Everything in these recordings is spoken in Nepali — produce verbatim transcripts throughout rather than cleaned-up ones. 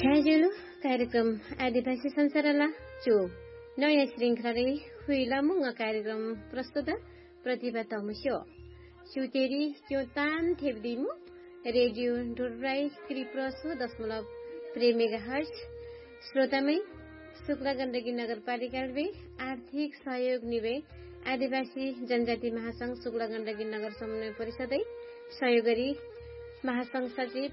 छ्याजुलु कार्यक्रम आदिवासी संसारला जो नयाँ श्रृङ्खलाले हुइलामुङ कार्यक्रम प्रस्तुत प्रतिभा तमुस्यो सुतेरी क्यों तान थेप्दिमु रेडियो डुर्राई क्रिप्रसो दशमलव त्रै मेगाहर्ज श्रोतामै शुक्ला गण्डकी नगरपालिकाले आर्थिक सहयोग निभे आदिवासी जनजाति महासंघ शुक्ला गण्डकी नगर समन्वय परिषदै सहयोग गरी महासंघ सचिव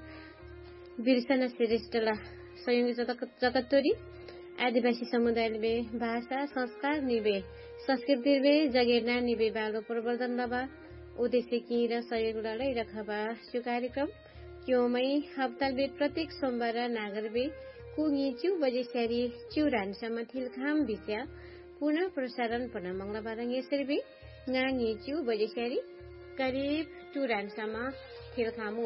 बिरसना श्रेष्ठला संयोग जगतोरी आदिवासी समुदायले भाषा संस्कार निभे संस्कृति जगेर्ना निभे बालो प्रवर्धन लबा उद्देश्य कि र सहयोग लडाई रखबा सु कार्यक्रम क्योमै हप्तालबे प्रत्येक सोमबार नागरबे कुङी चु बजे स्यारी चुरानसम्म थिलखाम विषय पुनः प्रसारण पन मंगलबार यसरी ngaङी चु बजे स्यारी करिब चुरानसम्म थिलखामु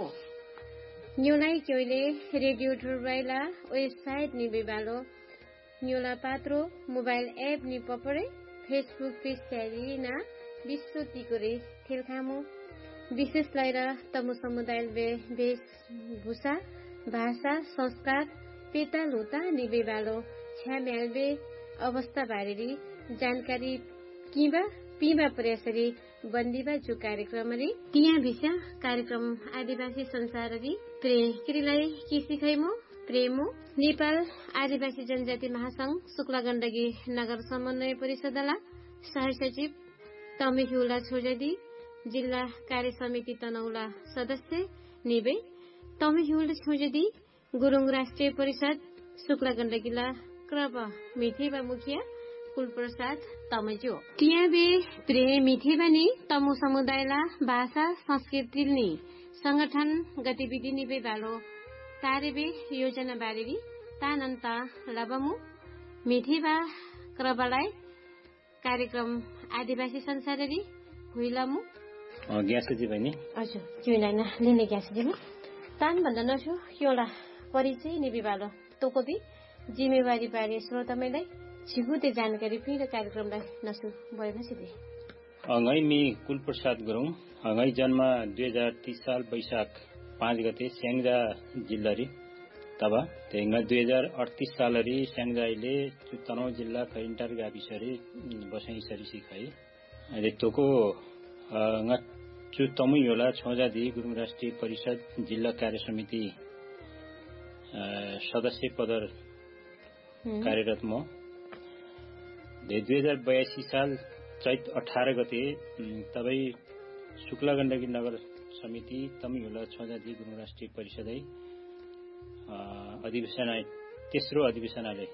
न्यूलाई क्योइले रेडियो ठुरबाइला वेबसाइट निबे बालो न्यूला पात्रो मोबाइल एप नि पपरे फेसबुक पेज स्यारी ना विश्व तिकोरे थिलखामु विशेष लाएर तमु समुदाय वेश भूषा भाषा संस्कार पेता लोता निबे बालो छ्याम्यालबे अवस्था बारेरी जानकारी किबा पीबा प्रयासरी बन्दिबा जो कार्यक्रमरी तिया विषय कार्यक्रम आदिवासी संसाररी प्रेकिरीलाई कि सिखाइमो प्रेमो नेपाल आदिवासी जनजाति महासंघ शुक्ला गण्डकी नगर समन्वय परिषदला सह सचिव तमिहुला छोजदी जिल्ला कार्य समिति तनौला सदस्य निबे तमिहुला छोजदी गुरुङ राष्ट्रिय परिषद शुक्ला गण्डकीला क्रब मिथिबा मुखिया कुलप्रसाद तमजो तिया बे प्रे मिथिबानी तमु समुदायला भाषा संस्कृति नि संगठन गतिविधि निबे बालो तारेबे योजना बारेरी तानन्ता लबमु मिथिबा क्रबलाई कार्यक्रम आदिवासी संसाररी हुइलामु ग्यासजी बहिनी हजुर जुइनाना लिने ग्यासजी तान भन्दा नछु योला परिचय निबे बालो तोकोबी जिम्मेवारी बारे श्रोतामैलाई छिगुते जानकारी पिर कार्यक्रमलाई नसु भएपछि अंगै मी कुलप्रसाद गुरुङ अंगै जन्म दुई हजार तीस साल वैशाख पाँच गते स्याङ्जा जिल्लारी तब तेंगा दुई हजार अडतीस सालरी स्याङ्जाइले तनहुँ जिल्ला खैन्टार गाविसरी बसाइ सरी सिखाई अहिले तोको चु तमु योला छोजादी गुरुङ राष्ट्रिय परिषद जिल्ला कार्य समिति सदस्य पदर कार्यरत म दुई हजार बयासी साल चैत अठारह गते तबै शुक्ला गण्डकी नगर समिति तमिहुला छोजादी गुरुङ राष्ट्रिय परिषदै अधिवेशन तेस्रो अधिवेशनले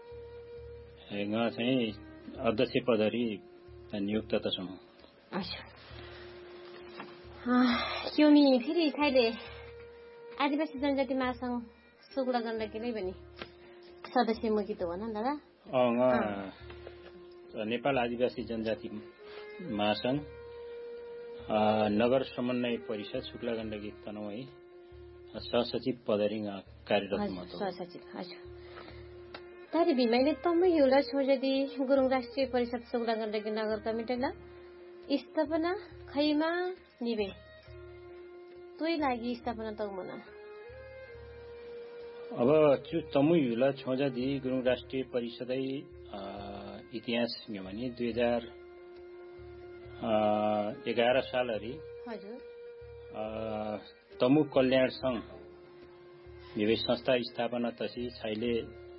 चाहिँ अध्यक्ष पदरी नियुक्त तसम्म अच्छा क्योमी फेरि थाइले आदिवासी जनजाति महासंघ शुक्ला गण्डकी नै पनि सदस्य मुखित हो न दादा नेपाल आदिवासी जनजाति महासंघ नगर समन्वय परिषद शुक्ला गण्डकी तनहुँ है सहसचिव पदरी कार्यरत म सहसचिव हजुर तारे भिमाइले तमै एउटा छोजदी गुरुङ राष्ट्रिय परिषद शुक्ला गण्डकी नगर कमिटीला स्थापना खैमा निबे तोइ लागि स्थापना त मना अब चु तमु युला छोजादी गुरुङ राष्ट्रिय परिषदै इतिहास भने दुई हजार एघार सालहरि हजुर तमु कल्याण संघ निवेश संस्था स्थापना तसी छैले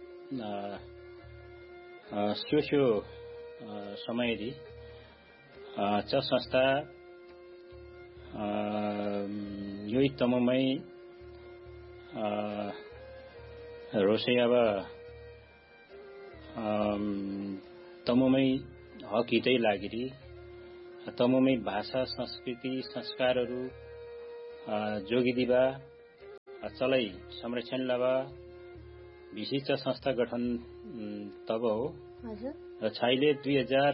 स्यो स्यो समयरी च संस्था यही तमुमै रोसैयाब तमुमै हक हितै लागिरी तमुमै भाषा संस्कृति संस्कारहरू जोगिदिबा चलै संरक्षण लबा विशिष्ट संस्था गठन तब हो र छैले दुई हजार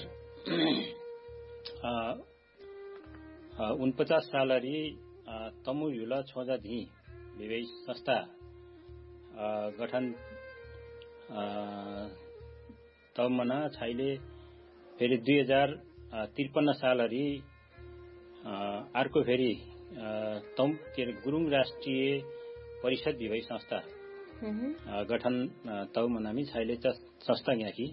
उनपचास सालरी तमु युला छोजा धी विवेश संस्था गठन तब मना छैले फेरि दुई हजार त्रिपन्न सालहरि अर्को फेरि तम के गुरुङ राष्ट्रिय परिषद विवाह संस्था गठन तौ मनामी छैले संस्था याकी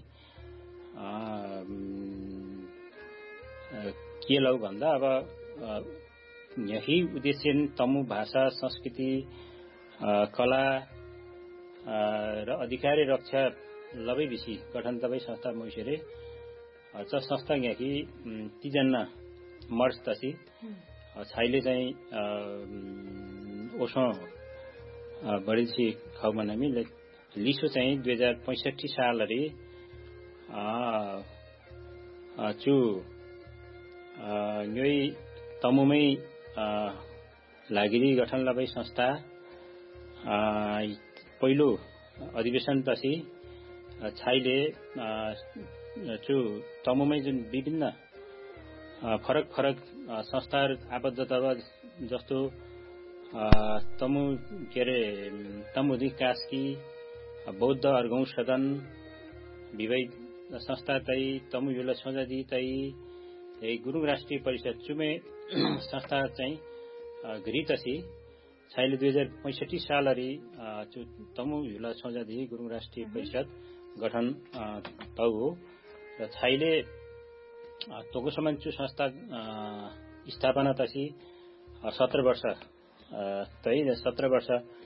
के लौ भन्दा अब यही उद्देश्य तमु भाषा संस्कृति कला र अधिकारी रक्षा लबै बिसी गठन तबै संस्था मुइसेरे च संस्था याकी तीजना मर्स तसी छैले चाहिँ ओसो बढी छि खाउ मनामी लिसो चाहिँ दुई हजार पैंसठी सालरी चु यही तमुमै लागिरी गठन लबै संस्था पहिलो अधिवेशन तसी छैले चु तमुमै जुन विभिन्न फरक फरक संस्था आबद्धता जस्तो तमु के अरे तमुदी कास्की बौद्ध अर्गौं सदन विवाह संस्था तै तमु युला सोझादी तै गुरुङ राष्ट्रिय परिषद चुमे संस्था चाहिँ घृतसी छैले दुई हजार पैंसठी सालरी तमु युला सोझादी गुरुङ राष्ट्रिय परिषद गठन तौ हो र छैले तोको समान्चु संस्था स्थापना तसी सत्र वर्ष तै सत्र वर्ष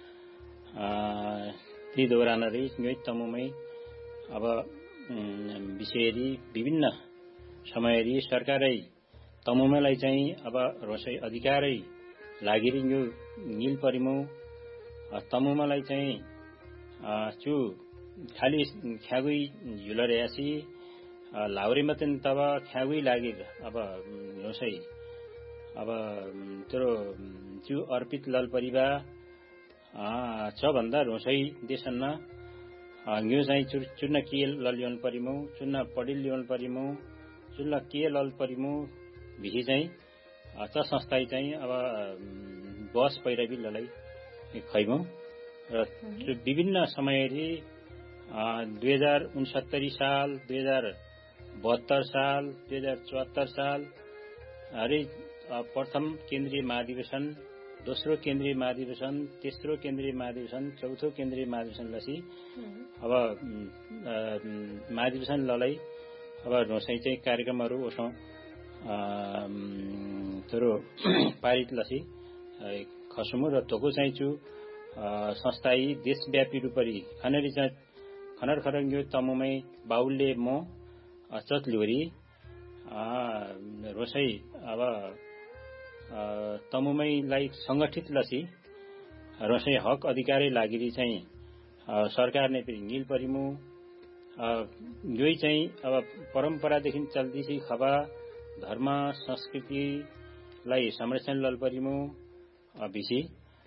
ती दौरानरी यही तमुमै अब विषयरी विभिन्न समयरी सरकारै तमुमैलाई चाहिँ अब रोसै अधिकारै लागिरि यो नील परिमौ तमुमलाई चाहिँ चु खाली ख्यागुई झुलरेसी लाउरे मतन तब ख्यागुई लागिर अब रोसै अब तेरो चु अर्पित लल परिवार छ भन्दा रोसै देशन्न यो चाहिँ चुन्न के ललियन परिमौ चुन्न पडिल लियन परिमौ चुन्न के लल परिमौ भिही चाहिँ च संस्था चाहिँ अब बस पैरवी ललाई खैमौ र विभिन्न समयरी दुई हजार उनसत्तरी साल दुई हजार बहत्तर साल दुई हजार चौहत्तर साल अरे प्रथम केन्द्रीय महाधिवेशन दोस्रो केन्द्रीय महाधिवेशन तेस्रो केन्द्रीय महाधिवेशन चौथो केन्द्रीय महाधिवेशन लसी अब महाधिवेशन ललाई अब रोसै चाहिँ कार्यक्रमहरू ओसौं तेरो पारित लसी खसुमु र तोको चाहिँ छु संस्थायी देशव्यापी रूपरी खनरी चाहिँ खनर खरङ यो तमुमै बाउले म अचत ल्योरी रोसै अब तमुमैलाई संगठित लसी रोसै हक अधिकारी लागिरी चाहिँ सरकार ने पनि नील परिमु यही चाहिँ अब परम्परादेखि चल्दैछ खबा धर्म संस्कृतिलाई संरक्षण लल परिमु बिसी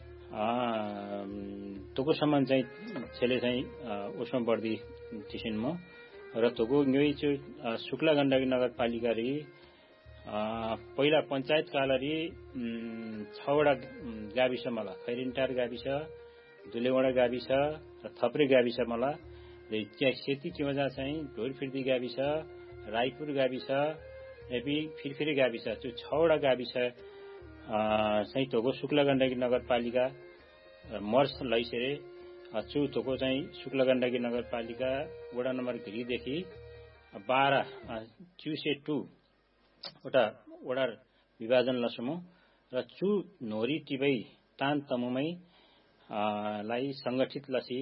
तोको सम्मान चाहिँ छेले चाहिँ उसमा बढ्दी टिसिन म र तोको यही चाहिँ शुक्ला गण्डकी नगरपालिका री पहिला पञ्चायत कालरी छवटा गाविस मला खैरिन्टार गाविस दुलेवडा गाविस र थप्रे गाविस मला र सेती चिमजा चाहिँ ढोरफिर्दी गाविस रायपुर गाविस एपी फिरफिरे गाविस त्यो छवटा गाविस चाहिँ तोको शुक्ला गण्डकी नगरपालिका मर्स लैसेरे चु तोको चाहिँ शुक्ला गण्डकी नगरपालिका वडा नम्बर घिरीदेखि बाह्र च्युसे टू वटा वडा विभाजन लसमु र चु नोरी टिबै तान तमुमै लाई संगठित लसी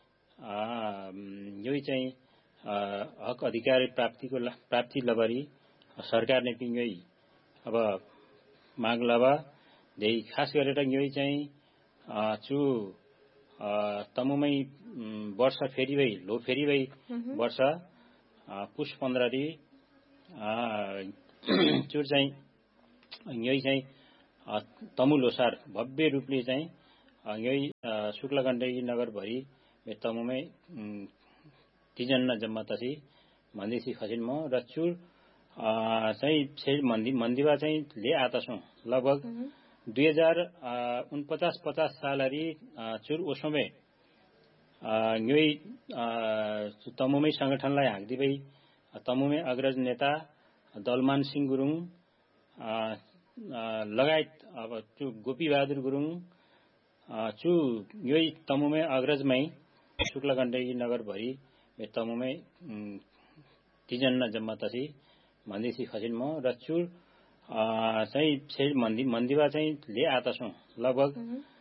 यही चाहिँ हक अधिकार प्राप्तिको प्राप्ति लबरी सरकार ने पनि यही अब माग लबा देई खास गरेर यही चाहिँ चु तमुमै वर्ष फेरि भई लो फेरि भई वर्ष पुष पन्ध्र री चुर चाहिँ यही चाहिँ तमु लोसार भव्य रूपले चाहिँ यही शुक्ला गण्डकी नगर भरि तमुमै तिजन्न जम्मा तसी मन्दिसी खसिन म र चुर चाहिँ मन्दी मन्दिवा चाहिँ ले आतासु लगभग दुई हजार उनपचास पचास सालरी चुर ओसोमे यही तमुमै संगठनलाई हाक्दी भई तमुमै अग्रज नेता दलमान सिंह गुरुङ लगायत अब गोपी बहादुर गुरुङ चु यही तमुमे अग्रजमै शुक्ला गण्डकी नगरभरि तमुमे तिजन्ना जम्मा तसी मन्दिसी खसिन म र चु चाहिँ मंदिवा चाहिँ ले आता छौं लगभग